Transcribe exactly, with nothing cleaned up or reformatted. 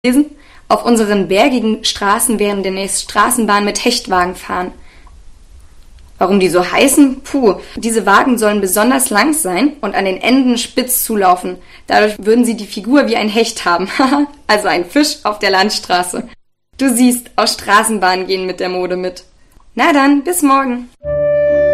Lesen? Auf unseren bergigen Straßen werden demnächst Straßenbahnen mit Hechtwagen fahren. Warum die so heißen? Puh, diese Wagen sollen besonders lang sein und an den Enden spitz zulaufen. Dadurch würden sie die Figur wie ein Hecht haben. Also ein Fisch auf der Landstraße. Du siehst, auch Straßenbahnen gehen mit der Mode mit. Na dann, bis morgen.